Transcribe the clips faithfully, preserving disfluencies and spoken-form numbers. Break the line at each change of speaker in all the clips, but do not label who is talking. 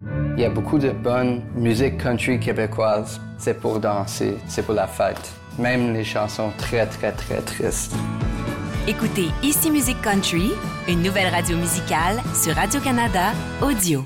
Il y a beaucoup de bonne musique country québécoise. C'est pour danser, c'est pour la fête. Même les chansons très, très, très tristes.
Écoutez Ici Musique Country, une nouvelle radio musicale sur Radio-Canada Audio.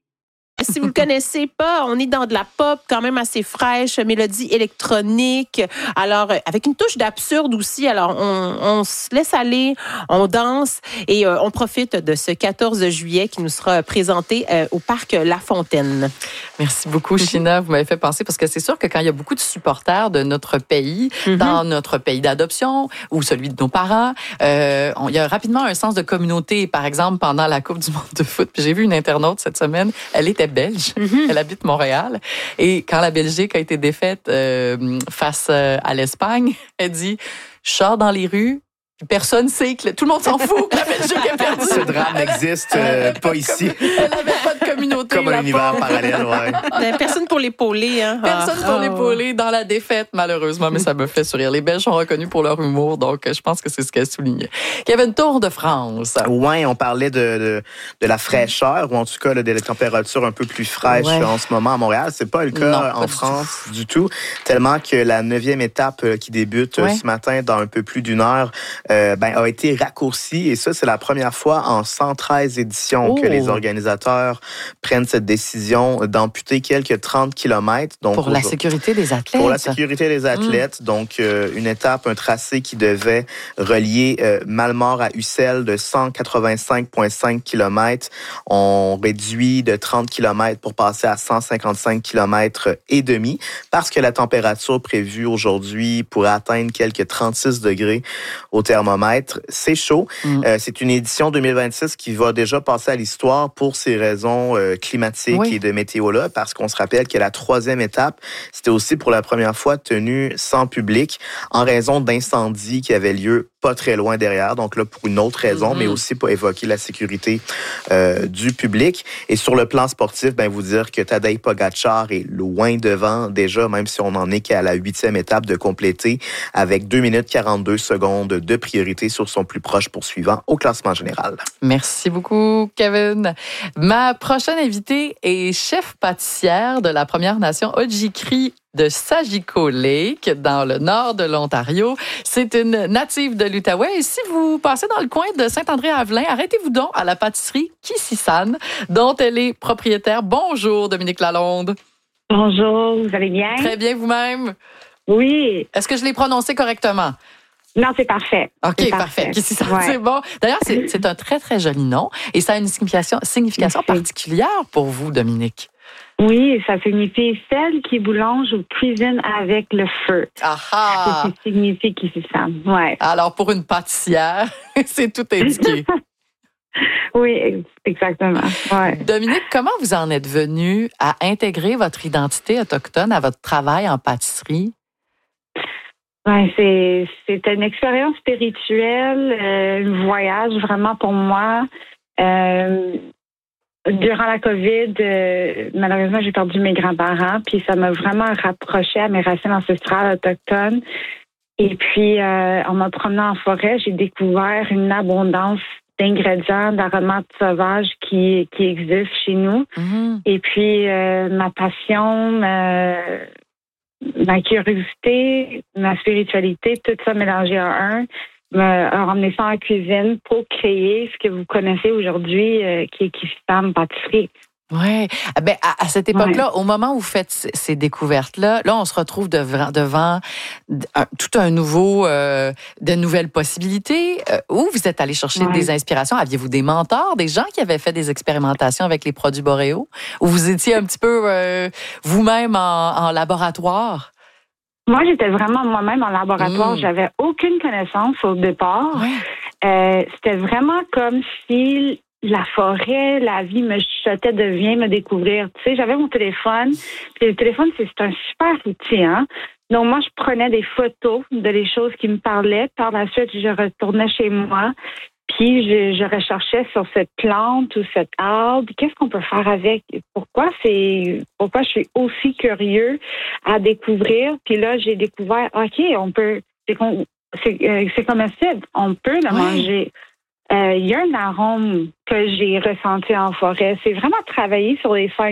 Si vous le connaissez pas, on est dans de la pop quand même assez fraîche, mélodie électronique. Alors, avec une touche d'absurde aussi. Alors, on, on se laisse aller, on danse et euh, on profite de ce quatorze juillet qui nous sera présenté euh, au parc La Fontaine.
Merci beaucoup, Sheena. Vous m'avez fait penser parce que c'est sûr que quand il y a beaucoup de supporters de notre pays, mm-hmm. dans notre pays d'adoption ou celui de nos parents, euh, on, il y a rapidement un sens de communauté. Par exemple, pendant la Coupe du monde de foot, puis j'ai vu une internaute cette semaine, elle était belge, mm-hmm. elle habite Montréal, et quand la Belgique a été défaite euh, face à l'Espagne, elle dit « Je sors dans les rues, personne sait que... Tout le monde s'en fout que la Belgique a perdu. »
Ce drame n'existe euh, pas ici.
Elle n'avait pas de communauté.
Comme un univers parallèle, ouais.
Personne pour l'épauler. Hein?
Personne
ah.
pour l'épauler dans la défaite, malheureusement, mais ça me fait sourire. Les Belges sont reconnus pour leur humour, donc je pense que c'est ce qu'elle soulignait. Il y avait une Tour de France.
Oui, on parlait de, de, de la fraîcheur, ou en tout cas là, de la température un peu plus fraîche ouais. en ce moment à Montréal. C'est pas le cas non, en France du tout. du tout, tellement que la neuvième étape qui débute ouais. ce matin dans un peu plus d'une heure euh, ben, a été raccourcie, et ça, c'est la première fois en cent treize éditions oh. que les organisateurs prennent cette décision d'amputer quelques trente kilomètres. Donc,
pour la sécurité des athlètes.
Pour la sécurité des athlètes. Mmh. Donc, euh, une étape, un tracé qui devait relier euh, Malmort à Ussel de cent quatre-vingt-cinq virgule cinq kilomètres. On réduit de trente kilomètres pour passer à cent cinquante-cinq kilomètres et demi, parce que la température prévue aujourd'hui pourrait atteindre quelques trente-six degrés au thermomètre. C'est chaud. Mmh. Euh, c'est une édition deux mille vingt-six qui va déjà passer à l'histoire pour ces raisons euh, climatiques oui. et de météo-là, parce qu'on se rappelle que la troisième étape, c'était aussi pour la première fois tenue sans public en raison d'incendies qui avaient lieu pas très loin derrière. Donc là, pour une autre raison, mm-hmm. mais aussi pour évoquer la sécurité euh, du public. Et sur le plan sportif, ben vous dire que Tadej Pogačar est loin devant déjà, même si on en est qu'à la huitième étape de compléter, avec deux minutes quarante-deux secondes de priorité sur son plus proche poursuivant au classement général.
Merci beaucoup, Kevin. Ma prochaine invitée est chef pâtissière de la Première Nation Ojibwe de Sagico Lake, dans le nord de l'Ontario. C'est une native de l'Outaouais. Et si vous passez dans le coin de Saint-André-Avelin, arrêtez-vous donc à la pâtisserie Kissisane, dont elle est propriétaire. Bonjour, Dominique Lalonde.
Bonjour, vous allez bien?
Très bien, vous-même?
Oui.
Est-ce que je l'ai prononcé correctement?
Non, c'est parfait.
OK,
c'est
parfait. Kissisane, ouais. c'est bon. D'ailleurs, c'est, c'est un très, très joli nom. Et ça a une signification, signification particulière pour vous, Dominique.
Oui, ça signifie celle qui boulange ou cuisine avec le feu.
Ah!
C'est ce qui signifie Kissisane, ouais.
Alors, pour une pâtissière, c'est tout indiqué.
Oui, exactement. Ouais.
Dominique, comment vous en êtes venue à intégrer votre identité autochtone à votre travail en pâtisserie?
Ouais, c'est, c'était une expérience spirituelle, euh, un voyage vraiment pour moi. Euh, Durant la COVID, euh, malheureusement, j'ai perdu mes grands-parents, puis ça m'a vraiment rapproché à mes racines ancestrales autochtones. Et puis, euh, en me promenant en forêt, j'ai découvert une abondance d'ingrédients, d'aromates sauvages qui, qui existent chez nous. Mm-hmm. Et puis, euh, ma passion, ma, ma curiosité, ma spiritualité, tout ça mélangé en un, a ramené ça en cuisine pour créer ce que vous connaissez aujourd'hui, euh, qui est Kissisane pâtisserie.
Oui. Ben, à, à cette époque-là, ouais. au moment où vous faites ces découvertes-là, là, on se retrouve devant, devant un, tout un nouveau, euh, de nouvelles possibilités. Euh, où vous êtes allé chercher ouais. des inspirations? Aviez-vous des mentors, des gens qui avaient fait des expérimentations avec les produits boréaux? Ou vous étiez un petit peu euh, vous-même en, en laboratoire?
Moi, j'étais vraiment moi-même en laboratoire. Mmh. J'avais aucune connaissance au départ.
Ouais.
Euh, c'était vraiment comme si la forêt, la vie me chuchotait de viens me découvrir. Tu sais, j'avais mon téléphone. Puis le téléphone, c'est, c'est un super outil, hein. Donc, moi, je prenais des photos de les choses qui me parlaient. Par la suite, je retournais chez moi. Puis, je, je recherchais sur cette plante ou cette arbre, qu'est-ce qu'on peut faire avec? Pourquoi c'est, pourquoi je suis aussi curieux à découvrir? Puis là, j'ai découvert, OK, on peut, c'est, c'est, euh, c'est comestible, on peut le oui. manger. Il euh, y a un arôme que j'ai ressenti en forêt. C'est vraiment travailler sur les cinq